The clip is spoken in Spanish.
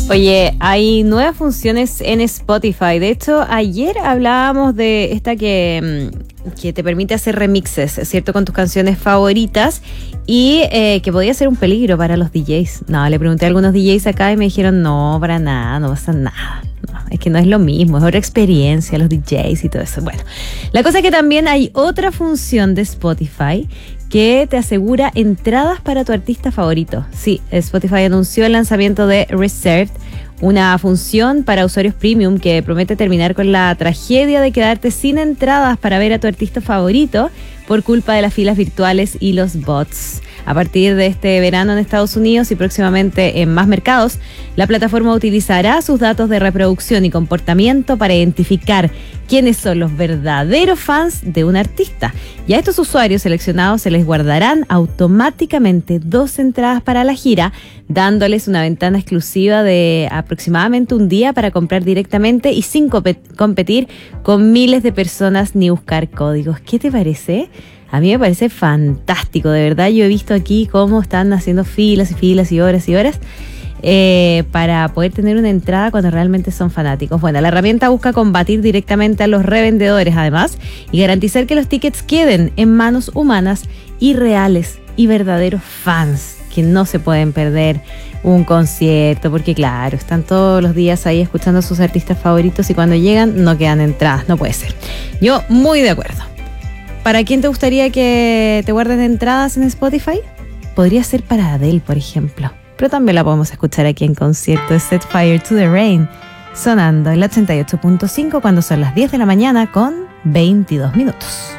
Oye, hay nuevas funciones en Spotify. De hecho, ayer hablábamos de esta que te permite hacer remixes, ¿cierto? Con tus canciones favoritas y que podía ser un peligro para los DJs. No, le pregunté a algunos DJs acá y me dijeron, no, para nada, no pasa nada. No, es que no es lo mismo, es otra experiencia, los DJs y todo eso. Bueno, la cosa es que también hay otra función de Spotify que te asegura entradas para tu artista favorito. Sí, Spotify anunció el lanzamiento de Reserved, una función para usuarios premium que promete terminar con la tragedia de quedarte sin entradas para ver a tu artista favorito por culpa de las filas virtuales y los bots. A partir de este verano en Estados Unidos y próximamente en más mercados, la plataforma utilizará sus datos de reproducción y comportamiento para identificar quiénes son los verdaderos fans de un artista. Y a estos usuarios seleccionados se les guardarán automáticamente 2 entradas para la gira, dándoles una ventana exclusiva de aproximadamente un día para comprar directamente y sin competir con miles de personas ni buscar códigos. ¿Qué te parece? A mí me parece fantástico, de verdad. Yo he visto aquí cómo están haciendo filas y filas y horas para poder tener una entrada cuando realmente son fanáticos. Bueno, la herramienta busca combatir directamente a los revendedores, además, y garantizar que los tickets queden en manos humanas y reales y verdaderos fans, que no se pueden perder un concierto, porque claro, están todos los días ahí escuchando a sus artistas favoritos y cuando llegan no quedan entradas, no puede ser. Yo muy de acuerdo. ¿Para quién te gustaría que te guarden entradas en Spotify? Podría ser para Adele, por ejemplo. Pero también la podemos escuchar aquí en concierto. Set Fire to the Rain, sonando en la 88.5 cuando son las 10 de la mañana con 22 minutos.